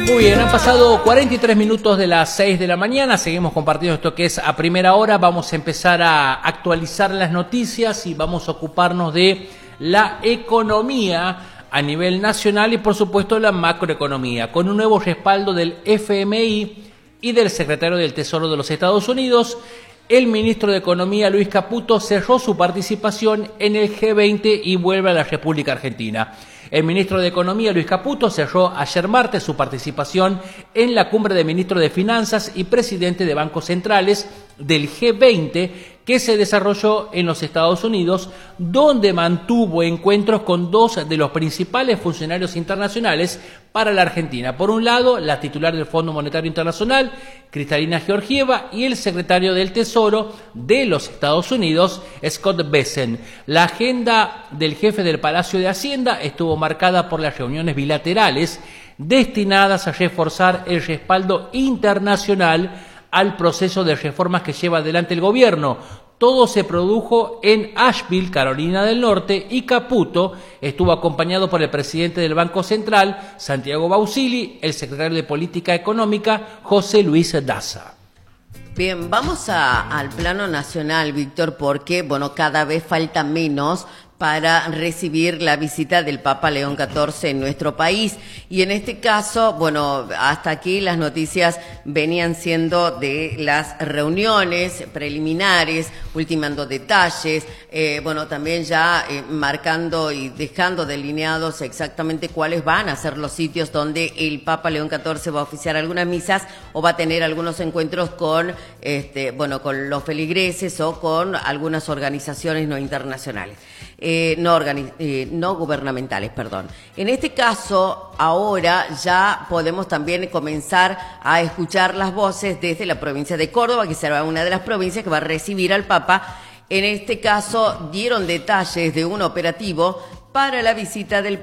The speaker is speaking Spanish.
Muy bien, han pasado 43 minutos de las 6 de la mañana, seguimos compartiendo esto que es a primera hora, vamos a empezar a actualizar las noticias y vamos a ocuparnos de la economía a nivel nacional y por supuesto la macroeconomía, con un nuevo respaldo del FMI y del secretario del Tesoro de los Estados Unidos. El ministro de Economía, Luis Caputo, cerró su participación en el G20 y vuelve a la República Argentina. El ministro de Economía, Luis Caputo, cerró ayer martes su participación en la cumbre de ministros de Finanzas y presidente de bancos centrales del G20 que se desarrolló en los Estados Unidos, donde mantuvo encuentros con dos de los principales funcionarios internacionales para la Argentina. Por un lado, la titular del Fondo Monetario Internacional, Kristalina Georgieva, y el secretario del Tesoro de los Estados Unidos, Scott Bessent. La agenda del jefe del Palacio de Hacienda estuvo marcada por las reuniones bilaterales destinadas a reforzar el respaldo internacional al proceso de reformas que lleva adelante el gobierno. Todo se produjo en Asheville, Carolina del Norte, y Caputo estuvo acompañado por el presidente del Banco Central, Santiago Bausili, el secretario de Política Económica, José Luis Daza. Bien, vamos al plano nacional, Víctor, porque, cada vez falta menos para recibir la visita del Papa León XIV en nuestro país. Y en este caso, hasta aquí las noticias venían siendo de las reuniones preliminares, ultimando detalles, también ya marcando y dejando delineados exactamente cuáles van a ser los sitios donde el Papa León XIV va a oficiar algunas misas o va a tener algunos encuentros con los feligreses o con algunas organizaciones no internacionales. No gubernamentales, perdón. En este caso, ahora ya podemos también comenzar a escuchar las voces desde la provincia de Córdoba, que será una de las provincias que va a recibir al Papa. En este caso, dieron detalles de un operativo para la visita del